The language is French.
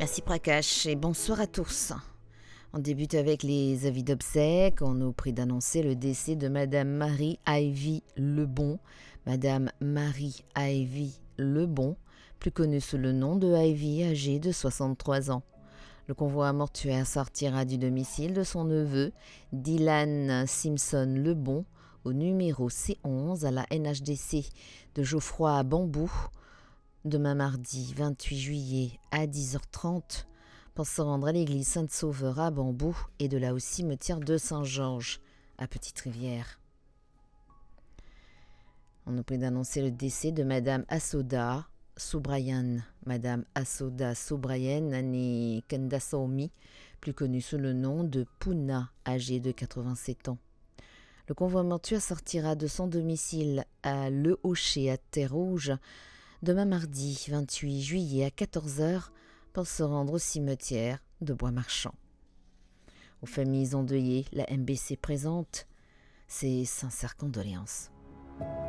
Merci Prakash et bonsoir à tous. On débute avec les avis d'obsèques. On nous prie d'annoncer le décès de Madame Marie Ivy Lebon. Madame Marie Ivy Lebon, plus connue sous le nom de Ivy, âgée de 63 ans. Le convoi mortuaire sortira du domicile de son neveu, Dylan Simpson Lebon, au numéro C11 à la NHDC de Geoffroy à Bambou, demain mardi 28 juillet à 10h30, pour se rendre à l'église Saint-Sauveur à Bambou et de là au cimetière de Saint-Georges à Petite-Rivière. On nous prie d'annoncer le décès de Madame Asoda Soubrayan. Madame Asoda Soubrayan, née Kandasaomi, plus connue sous le nom de Puna, âgée de 87 ans. Le convoi mortuaire sortira de son domicile à Le Hocher à Terre-Rouge demain mardi 28 juillet à 14h pour se rendre au cimetière de Bois-Marchand. Aux familles endeuillées, la MBC présente ses sincères condoléances.